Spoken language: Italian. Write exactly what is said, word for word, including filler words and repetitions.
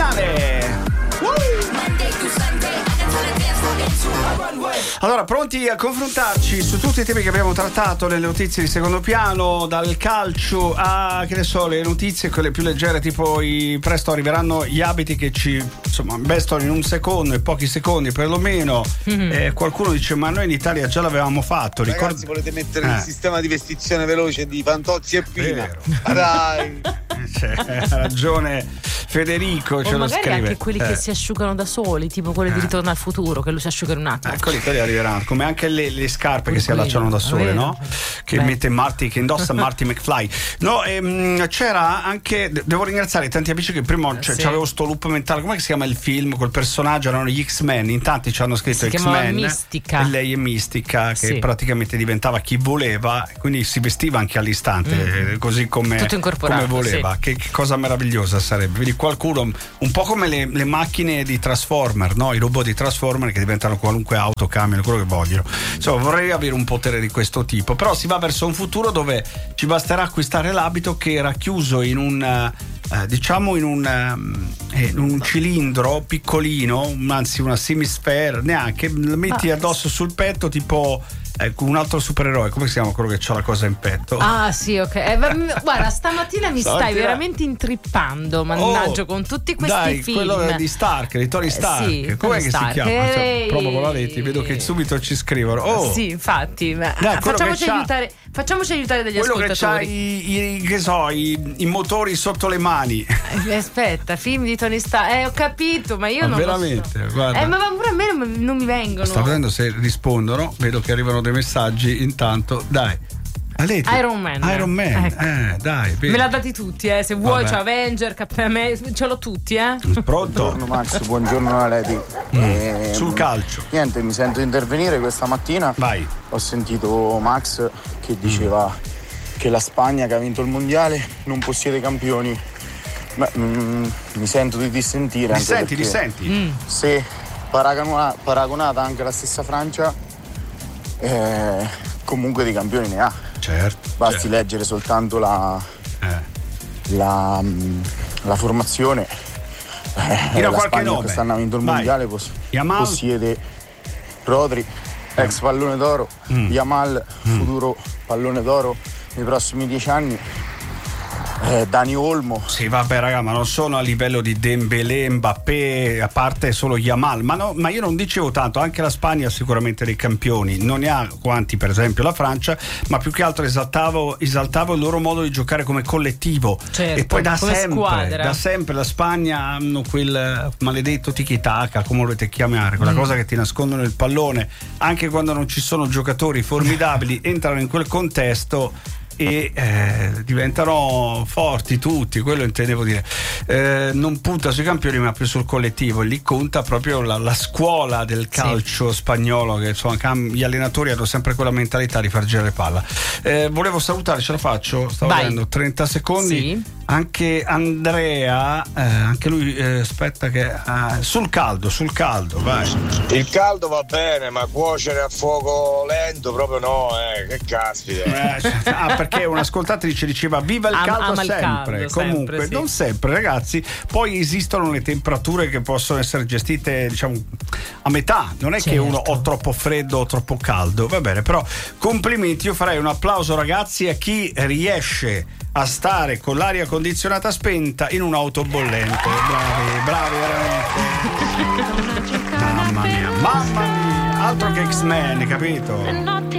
finale. Allora, pronti a confrontarci su tutti i temi che abbiamo trattato nelle notizie di secondo piano, dal calcio a, che ne so, le notizie quelle più leggere, tipo i presto arriveranno gli abiti che ci, insomma, investono in un secondo, in pochi secondi perlomeno. Mm-hmm. Eh, qualcuno dice: ma noi in Italia già l'avevamo fatto. Ragazzi, Ricord- volete mettere eh. il sistema di vestizione veloce di Fantozzi e Pina? Ah, dai, c'è ragione Federico, o ce lo magari scrive. anche quelli eh. che si asciugano da soli, tipo quelli di Ritorno al futuro, che lui si asciuga in un attimo. Ecco, l'Italia arriverà, come anche le, le scarpe che si Quello, allacciano da sole, vero. no? Che Beh. mette Marty, che indossa Marty McFly. No, ehm, c'era anche, devo ringraziare tanti amici che prima cioè, Sì. c'avevo sto loop mentale. Come si chiama il film? Quel personaggio erano gli X-Men. In tanti ci hanno scritto Si chiamava X-Men. Mistica. E lei è Mistica, che Sì. praticamente diventava chi voleva, quindi si vestiva anche all'istante, Mm. così come, Tutto incorporato, come voleva. sì. Che, che cosa meravigliosa sarebbe. Quindi qualcuno, un po' come le, le macchine di Transformer, no? I robot di Transformer che diventano qualunque auto, camion, quello che vogliono. Insomma, vorrei avere un potere di questo tipo. Però si va verso un futuro dove ci basterà acquistare l'abito che era chiuso in un Uh, diciamo in un, uh, in un cilindro piccolino, anzi una semisfera, neanche, lo metti Ah. addosso sul petto tipo ecco, un altro supereroe. Come si chiama quello che c'ha la cosa in petto? Ah sì, ok. Eh, va- guarda, stamattina mi stai Stamattina- veramente intrippando, mannaggia, Oh, con tutti questi dai, film. quello di Stark, di Tony Stark. sì, Com'è Tony che Stark. si chiama? Cioè, Ehi. provo con la rete, vedo che subito ci scrivono. Oh, Sì, infatti. ma- Dai, quello facciamoci, che c'ha- aiutare, facciamoci aiutare dagli quello che c'ha ascoltatori. i, i- che so, i, i motori sotto le mani. Eh, Aspetta, film di Tony Stark. Eh, ho capito, ma io Ma non veramente, lo so. guarda. Eh, ma pure a me non, non mi vengono. Sto vedendo se rispondono, vedo che arrivano dei messaggi. Intanto, dai. Aleti. Iron Man. Iron Man, Ecco. eh, dai. vedi. Me l'ha dati tutti, eh. Se vuoi, Vabbè. c'è Avenger, Capitan America, ce l'ho tutti, eh. Pronto? buongiorno Max, buongiorno Aleti. Eh, Sul calcio. Niente, mi sento intervenire questa mattina. Vai. Ho sentito Max che diceva che la Spagna che ha vinto il mondiale non possiede campioni. Beh, mm, mi sento di dissentire. Li anche senti, li perché senti? Mm. Se paragona- paragonata anche alla stessa Francia, eh, comunque di campioni ne ha. Certo. Basti certo. leggere soltanto la, Eh. la, mm, la formazione. Eh, Tira la qualche Spagna nome. quest'anno ha vinto il Vai. mondiale, poss- Yamal. possiede Rodri, ex pallone d'oro, Mm. Yamal, futuro pallone d'oro nei prossimi dieci anni, eh, Dani Olmo. Sì, vabbè, raga, ma non sono a livello di Dembélé, Mbappé, a parte solo Yamal. Ma, no, ma io non dicevo tanto, anche la Spagna ha sicuramente dei campioni. Non ne ha quanti, per esempio, la Francia, ma più che altro esaltavo, esaltavo il loro modo di giocare come collettivo. Certo, e poi da come sempre, squadra. da sempre la Spagna hanno quel maledetto tiki-taka, come lo volete chiamare, quella Mm. cosa che ti nascondono il pallone, anche quando non ci sono giocatori formidabili, entrano in quel contesto e eh, diventano forti tutti, quello intendevo dire. Eh, non punta sui campioni ma più sul collettivo, lì conta proprio la, la scuola del calcio Sì. spagnolo, che insomma cam- gli allenatori hanno sempre quella mentalità di far girare palla. Eh, volevo salutare, ce la faccio? Stavo Vai. vedendo trenta secondi. Sì. Anche Andrea, eh, anche lui eh, aspetta che eh, sul caldo, sul caldo, vai. Il caldo va bene, ma cuocere a fuoco lento proprio no, eh, che caspita. Eh, ah, perché un'ascoltatrice diceva viva il Am- caldo ama il sempre. caldo, Comunque sempre, sì. non sempre, ragazzi, poi esistono le temperature che possono essere gestite, diciamo, a metà. Non è che Certo. uno o troppo freddo o troppo caldo, va bene, però complimenti. Io farei un applauso, ragazzi, a chi riesce a stare con l'aria condizionata spenta in un'auto bollente. Bravi, bravi veramente. Mamma mia, mamma mia, altro che X-Men, capito?